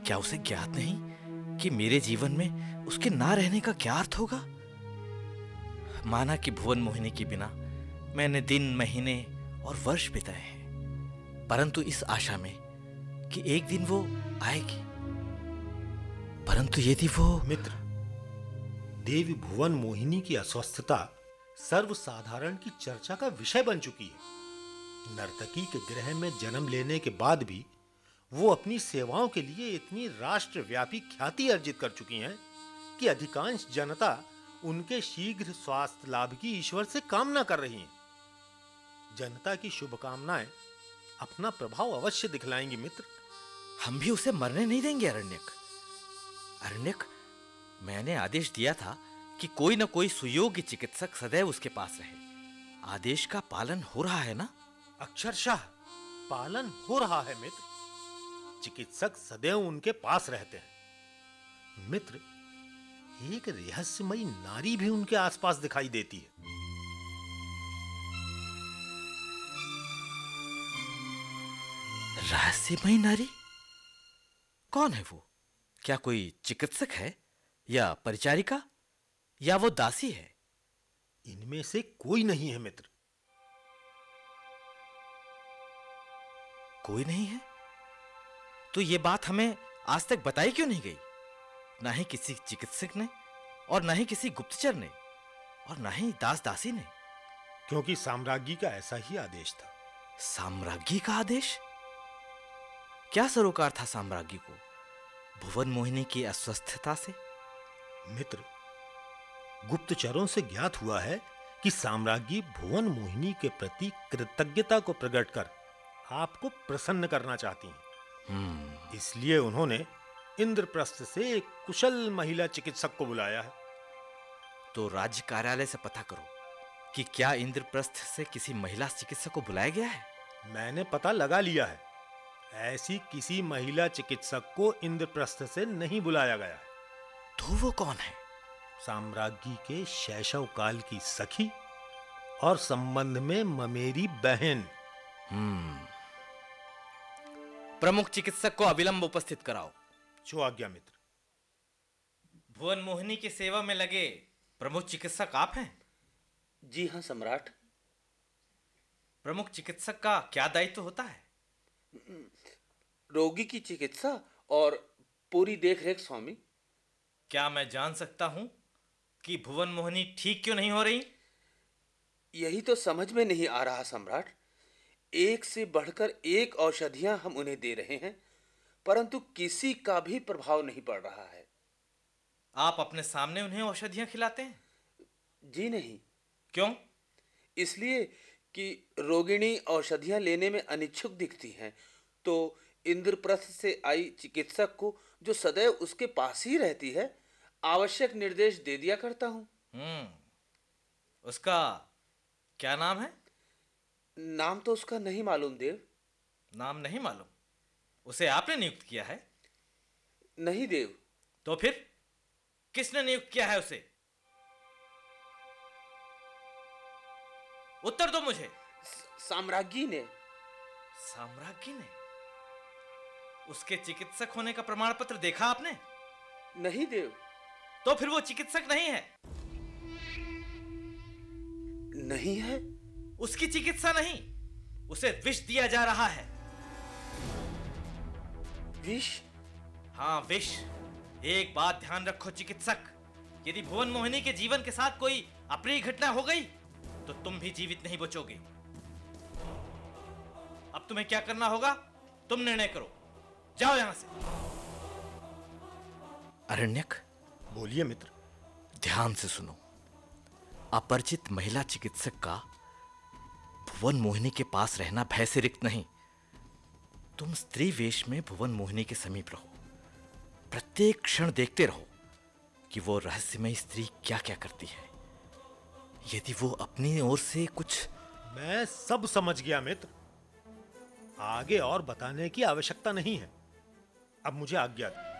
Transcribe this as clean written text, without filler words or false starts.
क्या उसे ज्ञात नहीं कि मेरे जीवन में उसके ना रहने का क्या अर्थ होगा? माना कि भुवन मोहिनी के बिना मैंने दिन, महीने और वर्ष बिताए हैं, परंतु इस आशा में कि एक दिन वो आएगी। परंतु यदि वो मित्र, देवी भुवन मोहिनी की अस्वस्थता सर्वसाधारण की चर्चा का विषय बन चुकी है। नर्तकी के गृह में जन्म लेने के बाद भी वो अपनी सेवाओं के लिए इतनी राष्ट्रव्यापी ख्याति अर्जित कर चुकी हैं कि अधिकांश जनता उनके शीघ्र स्वास्थ्य लाभ की ईश्वर से कामना कर रही है। जनता की शुभकामनाएं अपना प्रभाव अवश्य दिखलाएंगी मित्र। हम भी उसे मरने नहीं देंगे अरण्यक, मैंने आदेश दिया था कि कोई न कोई सुयोग्य चिकित्सक सदैव उसके पास रहे। आदेश का पालन हो रहा है ना? अक्षरशः पालन हो रहा है मित्र। चिकित्सक सदैव उनके पास रहते हैं। मित्र, एक रहस्यमयी नारी भी उनके आसपास दिखाई देती है। रहस्यमयी नारी? कौन है वो? क्या कोई चिकित्सक है या परिचारिका या वो दासी है? इनमें से कोई नहीं है मित्र। कोई नहीं है? तो ये बात हमें आज तक बताई क्यों नहीं गई? ना ही किसी चिकित्सक ने, और ना ही किसी गुप्तचर ने, और ना ही दास दासी ने। क्योंकि साम्राज्ञी का ऐसा ही आदेश था। साम्राज्ञी का आदेश? क्या सरोकार था साम्राज्ञी को भुवन मोहिनी की अस्वस्थता से? मित्र, गुप्तचरों से ज्ञात हुआ है कि साम्राज्ञी भुवन मोहिनी के प्रति कृतज्ञता को प्रकट कर आपको प्रसन्न करना चाहती हैं। इसलिए उन्होंने इंद्रप्रस्थ से एक कुशल महिला चिकित्सक को बुलाया है। तो राज्य कार्यालय से पता करो कि क्या इंद्रप्रस्थ से किसी महिला चिकित्सक को बुलाया गया है। मैंने पता लगा लिया है। ऐसी किसी महिला चिकित्सक को इंद्रप्रस्थ से नहीं बुलाया गया है। तो वो कौन है? साम्राज्ञी के शैशव काल की सखी और संबंध में ममेरी बहन। प्रमुख चिकित्सक को अविलंब उपस्थित कराओ। जो आज्ञा मित्र। भुवन मोहिनी की सेवा में लगे प्रमुख चिकित्सक आप हैं? जी हाँ सम्राट। प्रमुख चिकित्सक का क्या दायित्व होता है? रोगी की चिकित्सा और पूरी देखरेख स्वामी। क्या मैं जान सकता हूं कि भुवन मोहिनी ठीक क्यों नहीं हो रही? यही तो समझ में नहीं आ रहा सम्राट। एक से बढ़कर एक औषधियां हम उन्हें दे रहे हैं, परंतु किसी का भी प्रभाव नहीं पड़ रहा है। आप अपने सामने उन्हें औषधियां खिलाते हैं? जी नहीं। क्यों? इसलिए कि रोगिणी औषधियां लेने में अनिच्छुक दिखती हैं, तो इंद्रप्रस्थ से आई चिकित्सक को, जो सदैव उसके पास ही रहती है, आवश्यक निर्देश दे दिया करता हूं। उसका क्या नाम है? नाम तो उसका नहीं मालूम देव। नाम नहीं मालूम? उसे आपने नियुक्त किया है? नहीं देव। तो फिर किसने नियुक्त किया है उसे? उत्तर दो मुझे। साम्राज्ञी ने। साम्राज्ञी ने? उसके चिकित्सक होने का प्रमाण पत्र देखा आपने? नहीं देव। तो फिर वो चिकित्सक नहीं है? नहीं है। उसकी चिकित्सा नहीं, उसे विष दिया जा रहा है। विष? हाँ, विष। एक बात ध्यान रखो चिकित्सक, यदि भुवन मोहिनी के जीवन के साथ कोई अप्रिय घटना हो गई तो तुम भी जीवित नहीं बचोगे। अब तुम्हें क्या करना होगा, तुम निर्णय करो। जाओ यहां से। अरण्यक। बोलिए मित्र। ध्यान से सुनो। अपरिचित महिला चिकित्सक का भुवन मोहिनी के पास रहना भय से रिक्त नहीं। तुम स्त्री वेश में भुवन मोहिनी के समीप रहो। प्रत्येक क्षण देखते रहो कि वो रहस्यमयी स्त्री क्या क्या करती है। यदि वो अपनी ओर से कुछ... मैं सब समझ गया मित्र। आगे और बताने की आवश्यकता नहीं है। अब मुझे आज्ञा दो।